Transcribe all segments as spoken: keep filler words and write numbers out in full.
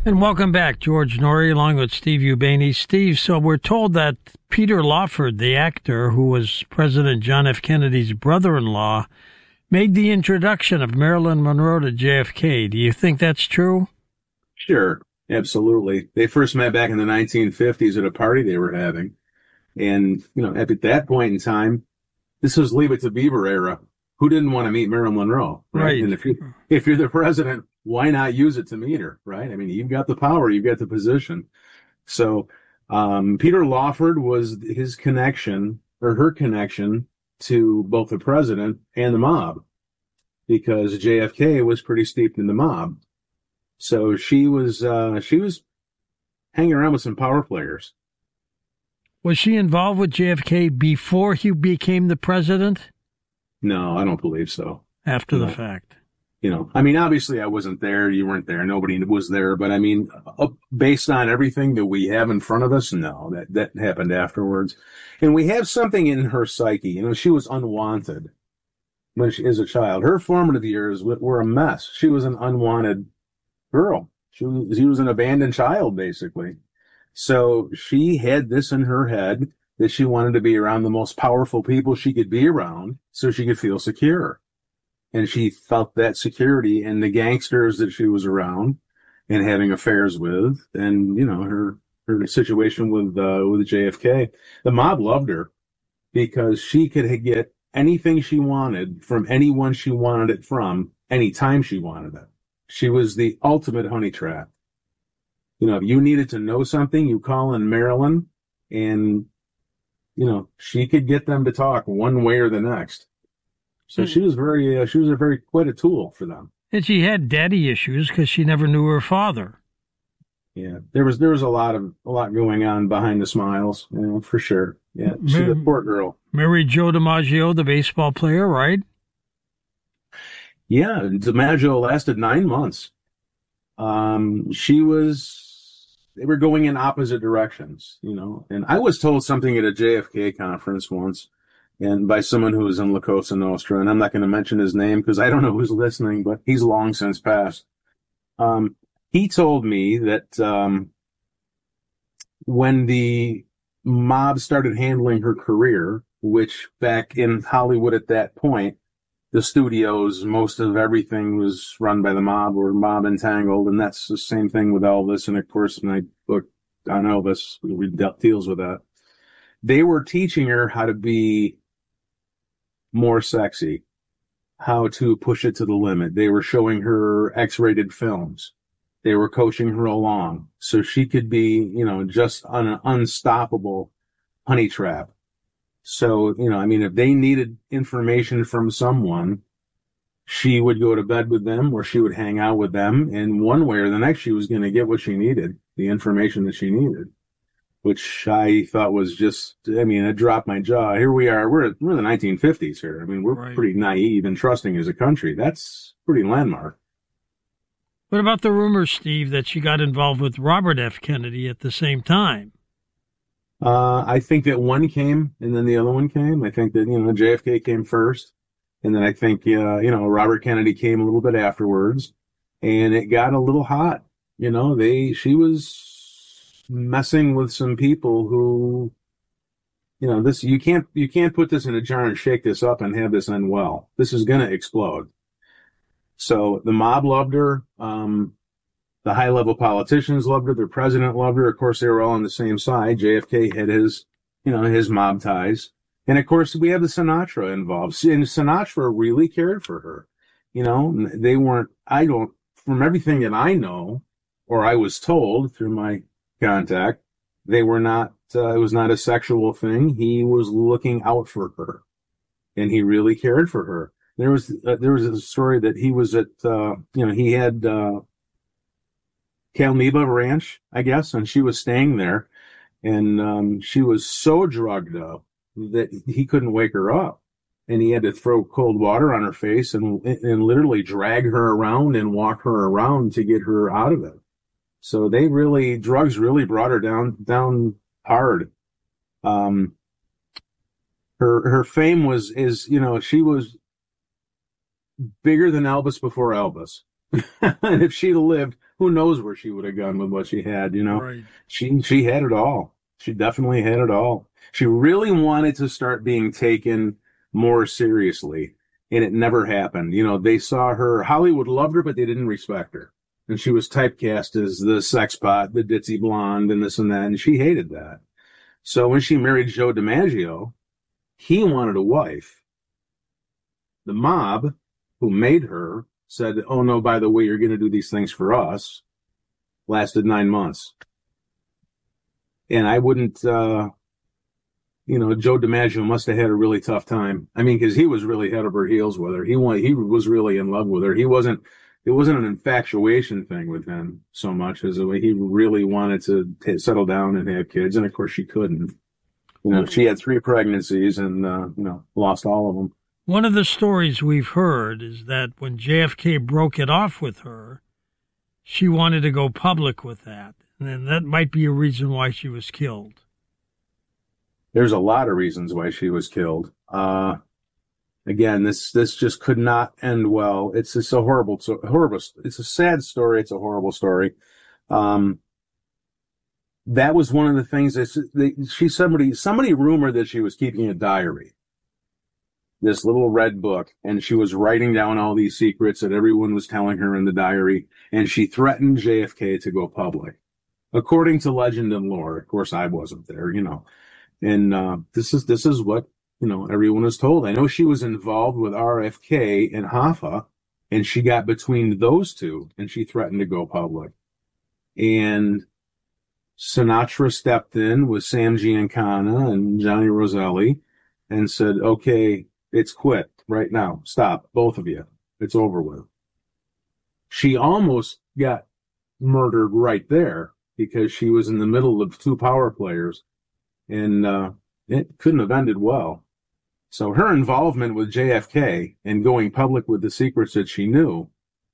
And welcome back, George Norrie, along with Steve Ubaney. Steve, so we're told that Peter Lawford, the actor who was President John F. Kennedy's brother-in-law, made the introduction of Marilyn Monroe to J F K. Do you think that's true? Sure, absolutely. They first met back in the nineteen fifties at a party they were having. And, you know, at that point in time, this was Leave It to Beaver era. Who didn't want to meet Marilyn Monroe? Right. Right. And if you if you're the president, why not use it to meet her? Right. I mean, you've got the power, you've got the position. So um, Peter Lawford was his connection or her connection to both the president and the mob, because J F K was pretty steeped in the mob. So she was uh, she was hanging around with some power players. Was she involved with J F K before he became the president? No, I don't believe so. After No. the fact. You know, I mean, obviously I wasn't there. You weren't there. Nobody was there. But I mean, uh, based on everything that we have in front of us, no, that, that happened afterwards. And we have something in her psyche. You know, she was unwanted when she, as a child. Her formative years were a mess. She was an unwanted girl. She was, she was an abandoned child, basically. So she had this in her head that she wanted to be around the most powerful people she could be around so she could feel secure. And she felt that security in the gangsters that she was around and having affairs with, and, you know, her, her situation with, uh, with J F K. The mob loved her because she could get anything she wanted from anyone she wanted it from, anytime she wanted it. She was the ultimate honey trap. You know, if you needed to know something, you call in Marilyn, and, you know, she could get them to talk one way or the next. So she was very, uh, she was a very, quite a tool for them. And she had daddy issues because she never knew her father. Yeah, there was, there was a lot of, a lot going on behind the smiles, you know, for sure. Yeah, she's a poor girl. Mary Jo DiMaggio, the baseball player, right? Yeah, DiMaggio lasted nine months. Um, she was, they were going in opposite directions, you know, and I was told something at a J F K conference once, and by someone who was in La Cosa Nostra, and I'm not going to mention his name because I don't know who's listening, but he's long since passed. Um, he told me that, um, when the mob started handling her career, which back in Hollywood at that point, the studios, most of everything was run by the mob or mob entangled. And that's the same thing with Elvis. And of course, my book on Elvis we dealt, deals with that. They were teaching her how to be more sexy, how to push it to the limit. They were showing her X-rated films. They were coaching her along so she could be, you know, just an unstoppable honey trap. So, you know, I mean, if they needed information from someone, she would go to bed with them or she would hang out with them. And one way or the next, she was going to get what she needed, the information that she needed, which I thought was just, I mean, it dropped my jaw. Here we are. We're, we're in the nineteen fifties here. I mean, we're Right. pretty naive and trusting as a country. That's pretty landmark. What about the rumor, Steve, that she got involved with Robert F. Kennedy at the same time? Uh, I think that one came and then the other one came. I think that, you know, J F K came first. And then I think, uh, you know, Robert Kennedy came a little bit afterwards, and it got a little hot. You know, they, she was messing with some people who, you know, this, you can't, you can't put this in a jar and shake this up and have this end well. This is going to explode. So the mob loved her. Um, The high-level politicians loved her. The president loved her. Of course, they were all on the same side. J F K had his, you know, his mob ties. And, of course, we have the Sinatra involved. And Sinatra really cared for her. You know, they weren't, I don't, from everything that I know, or I was told through my contact, they were not, uh, it was not a sexual thing. He was looking out for her. And he really cared for her. There was, uh, there was a story that he was at, uh, you know, he had, uh, Calneva Ranch, I guess, and she was staying there, and um, she was so drugged up that he couldn't wake her up, and he had to throw cold water on her face and and literally drag her around and walk her around to get her out of it. So they really, drugs really brought her down down hard. Um, her her fame was is you know she was bigger than Elvis before Elvis. And if she'd lived, who knows where she would have gone with what she had, you know? Right. She, she had it all. She definitely had it all. She really wanted to start being taken more seriously, and it never happened. You know, they saw her, Hollywood loved her, but they didn't respect her. And she was typecast as the sex pot, the ditzy blonde, and this and that, and she hated that. So when she married Joe DiMaggio, he wanted a wife. The mob, who made her, said, oh, no, by the way, you're going to do these things for us. Lasted nine months. And I wouldn't, uh, you know, Joe DiMaggio must have had a really tough time. I mean, because he was really head over heels with her. He wanted, he was really in love with her. He wasn't, it wasn't an infatuation thing with him so much as a way he really wanted to t- settle down and have kids. And of course, she couldn't. You know, she had three pregnancies and, uh, you know, lost all of them. One of the stories we've heard is that when J F K broke it off with her, she wanted to go public with that. And that might be a reason why she was killed. There's a lot of reasons why she was killed. Uh, again, this this just could not end well. It's just a horrible, it's a horrible. It's a sad story. It's a horrible story. Um, that was one of the things that they, she somebody somebody rumored that she was keeping a diary, this little red book, and she was writing down all these secrets that everyone was telling her in the diary, and she threatened J F K to go public, according to legend and lore. Of course, I wasn't there, you know. And uh, this is this is what, you know, everyone was told. I know she was involved with R F K and Hoffa, and she got between those two, and she threatened to go public. And Sinatra stepped in with Sam Giancana and Johnny Roselli and said, okay, it's quit right now. Stop, both of you. It's over with. She almost got murdered right there because she was in the middle of two power players. And uh, it couldn't have ended well. So her involvement with J F K and going public with the secrets that she knew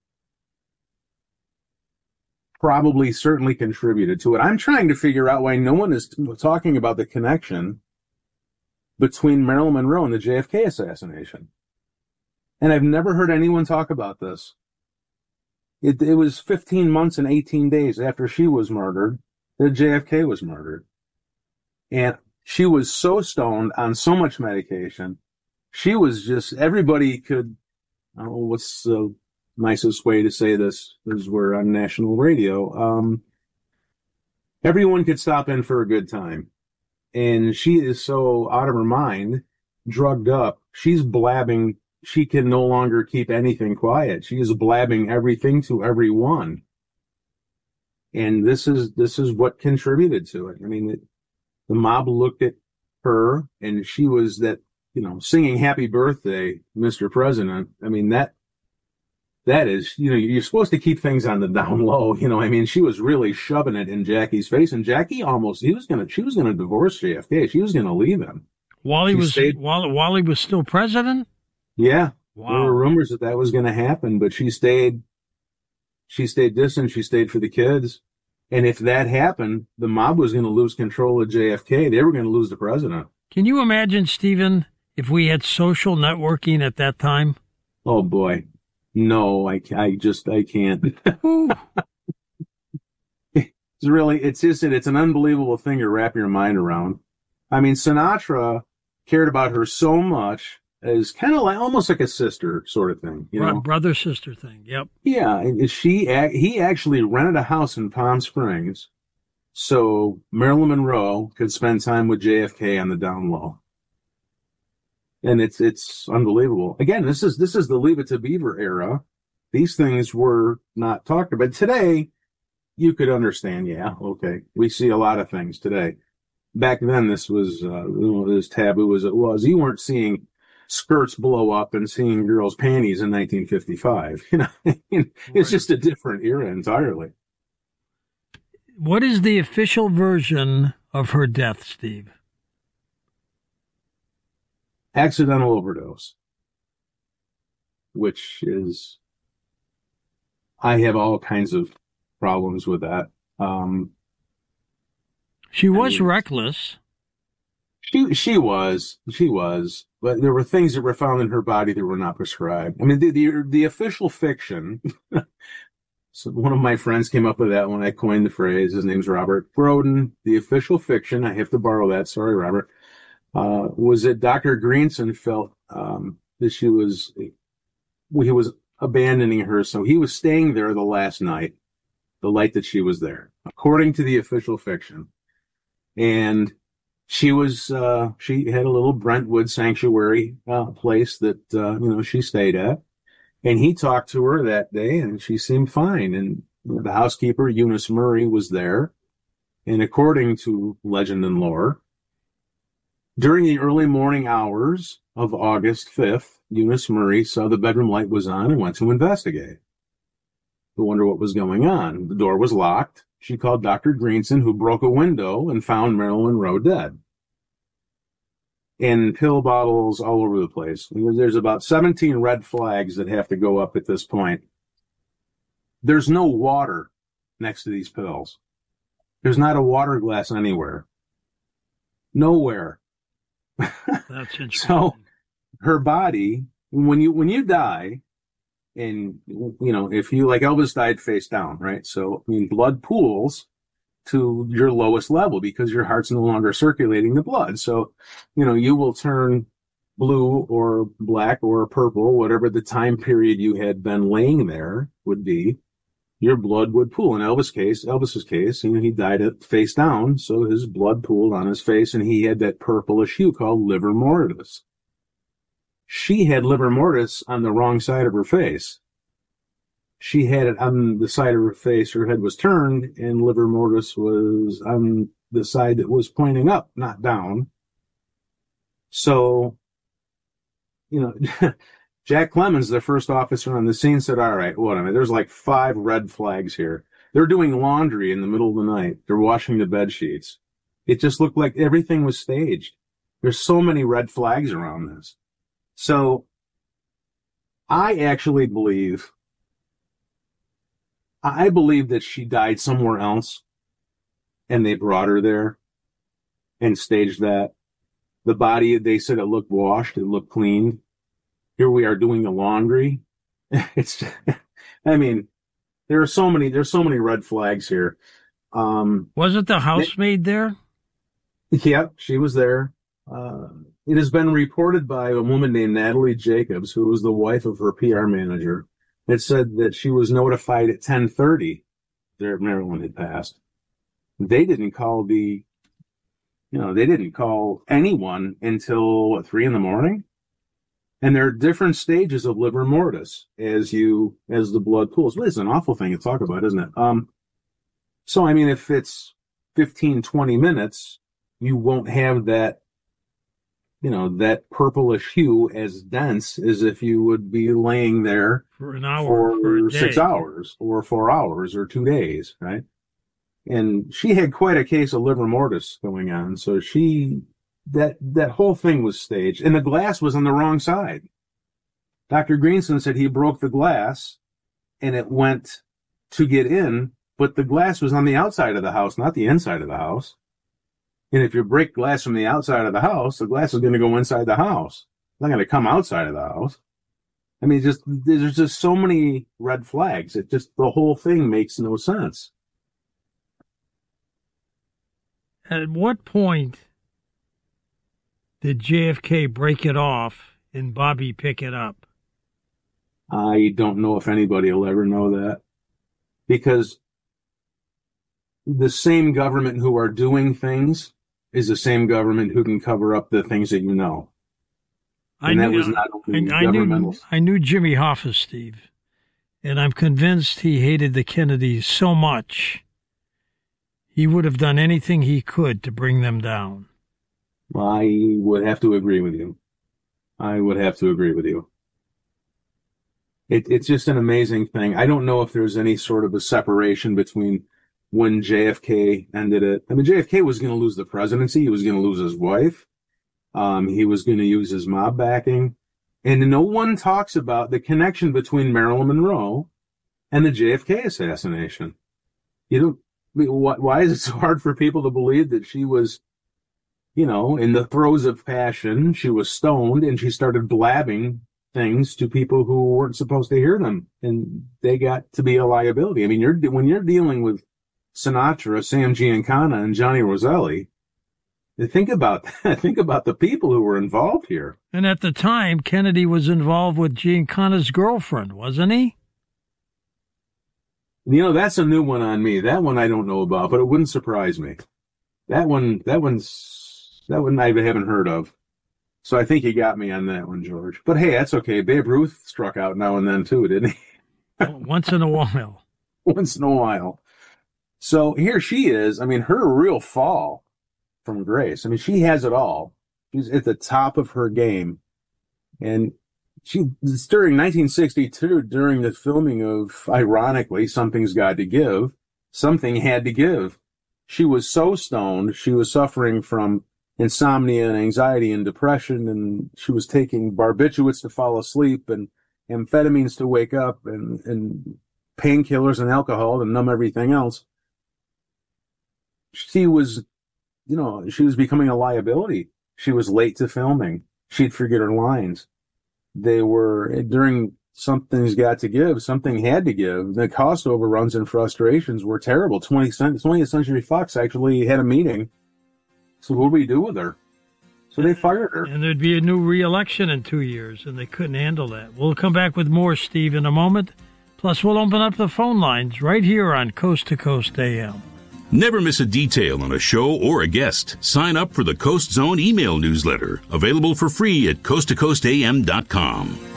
probably certainly contributed to it. I'm trying to figure out why no one is talking about the connection between Marilyn Monroe and the J F K assassination. And I've never heard anyone talk about this. It, it was fifteen months and eighteen days after she was murdered that J F K was murdered. And she was so stoned on so much medication. She was just, everybody could, I don't know what's the nicest way to say this, because we're on national radio. Um, everyone could stop in for a good time. And she is so out of her mind, drugged up. She's blabbing. She can no longer keep anything quiet. She is blabbing everything to everyone. And this is, this is what contributed to it. I mean, it, the mob looked at her, and she was that, you know, singing "Happy Birthday, Mister President." I mean, that, that is, you know, you're supposed to keep things on the down low. You know, I mean, she was really shoving it in Jackie's face, and Jackie almost, he was going to, she was going to divorce J F K. She was going to leave him. While he She was, stayed- while, while he was still president? Yeah. Wow. There were rumors that that was going to happen, but she stayed, she stayed distant. She stayed for the kids. And if that happened, the mob was going to lose control of J F K. They were going to lose the president. Can you imagine, Stephen, if we had social networking at that time? Oh, boy. No, I, I just, I can't. It's really, it's just, it's an unbelievable thing to wrap your mind around. I mean, Sinatra cared about her so much, as kind of like, almost like a sister sort of thing, you know? Brother sister thing. Yep. Yeah. And she, he actually rented a house in Palm Springs so Marilyn Monroe could spend time with J F K on the down low. And it's, it's unbelievable. Again, this is, this is the Leave It to Beaver era. These things were not talked about. Today, you could understand, yeah, okay. We see a lot of things today. Back then, this was, uh, as taboo as it was. You weren't seeing skirts blow up and seeing girls' panties in nineteen fifty-five. You know, it's Right. just a different era entirely. What is the official version of her death, Steve? Accidental overdose, which is, I have all kinds of problems with that. Um, She was I mean, reckless. She she was she was, but there were things that were found in her body that were not prescribed. I mean, the the, the official fiction So one of my friends came up with that when I coined the phrase. His name's Robert Broden. The official fiction, I have to borrow that, sorry, Robert, uh, was that Doctor Greenson felt um, that she was, well, he was abandoning her, so he was staying there the last night, the night that she was there, according to the official fiction. And she was, uh, she had a little Brentwood sanctuary uh, place that, uh, you know, she stayed at. And he talked to her that day, and she seemed fine. And the housekeeper, Eunice Murray, was there. And according to legend and lore, during the early morning hours of August fifth, Eunice Murray saw the bedroom light was on and went to investigate. To wonder what was going on. The door was locked. She called Doctor Greenson, who broke a window and found Marilyn Monroe dead. And pill bottles all over the place. There's about seventeen red flags that have to go up at this point. There's no water next to these pills. There's not a water glass anywhere. Nowhere. That's interesting. So her body, when you when you die, and you know, if you, like Elvis died face down, right? So I mean, blood pools to your lowest level because your heart's no longer circulating the blood. So, you know, you will turn blue or black or purple, whatever the time period you had been laying there would be. Your blood would pool. In Elvis' case, Elvis's case, you know, he died at face down, so his blood pooled on his face, and he had that purplish hue called livor mortis. She had livor mortis on the wrong side of her face. She had it on the side of her face, her head was turned, and livor mortis was on the side that was pointing up, not down. So, you know, Jack Clemens, the first officer on the scene, said, all right, what a minute, there's like five red flags here. They're doing laundry in the middle of the night. They're washing the bed sheets. It just looked like everything was staged. There's so many red flags around this. So I actually believe I believe that she died somewhere else, and they brought her there and staged that. The body, they said it looked washed, it looked cleaned. Here we are doing the laundry. It's, I mean, there are so many, there's so many red flags here. Um, Wasn't the housemaid there? Yeah, she was there. Uh, it has been reported by a woman named Natalie Jacobs, who was the wife of her P R manager. It said that she was notified at ten thirty that Marilyn had passed. They didn't call the, you know, they didn't call anyone until, what, three in the morning? And there are different stages of livor mortis as you, as the blood pools. Well, it's an awful thing to talk about, isn't it? Um, so, I mean, if it's fifteen, twenty minutes, you won't have that, you know, that purplish hue as dense as if you would be laying there for an hour, for, for six hours or four hours or two days, right? And she had quite a case of livor mortis going on. So she, that, that whole thing was staged, and the glass was on the wrong side. Doctor Greenson said he broke the glass and it went to get in, but the glass was on the outside of the house, not the inside of the house. And if you break glass from the outside of the house, the glass is going to go inside the house. It's not going to come outside of the house. I mean, just there's just so many red flags. It just, the whole thing makes no sense. At what point did J F K break it off and Bobby pick it up? I don't know if anybody will ever know that, because the same government who are doing things is the same government who can cover up the things that you know. And I that knew, was not only I, I governmental. knew, I knew Jimmy Hoffa, Steve, and I'm convinced he hated the Kennedys so much he would have done anything he could to bring them down. I would have to agree with you. I would have to agree with you. It, it's just an amazing thing. I don't know if there's any sort of a separation between when J F K ended it. I mean, J F K was going to lose the presidency. He was going to lose his wife. Um, he was going to use his mob backing. And no one talks about the connection between Marilyn Monroe and the J F K assassination. You know, why is it so hard for people to believe that she was, you know, in the throes of passion, she was stoned and she started blabbing things to people who weren't supposed to hear them, and they got to be a liability. I mean, you're when you're dealing with Sinatra, Sam Giancana, and Johnny Roselli, think about that. Think about the people who were involved here. And at the time, Kennedy was involved with Giancana's girlfriend, wasn't he? You know, that's a new one on me. That one I don't know about, but it wouldn't surprise me. That one, that one's, that one I haven't heard of. So I think you got me on that one, George. But hey, that's okay. Babe Ruth struck out now and then too, didn't he? Once in a while. Once in a while. So here she is. I mean, her real fall from grace. I mean, she has it all. She's at the top of her game. And she, during nineteen sixty-two, during the filming of, ironically, Something's Got to Give, something had to give. She was so stoned. She was suffering from insomnia and anxiety and depression, and she was taking barbiturates to fall asleep and amphetamines to wake up and, and painkillers and alcohol to numb everything else. She was, you know, she was becoming a liability. She was late to filming. She'd forget her lines. They were, during Something's Got to Give, something had to give. The cost overruns and frustrations were terrible. twentieth Century Fox actually had a meeting. So what do we do with her? So they fired her. And there'd be a new re-election in two years, and they couldn't handle that. We'll come back with more, Steve, in a moment. Plus, we'll open up the phone lines right here on Coast to Coast A M. Never miss a detail on a show or a guest. Sign up for the Coast Zone email newsletter, available for free at coast to coast a m dot com.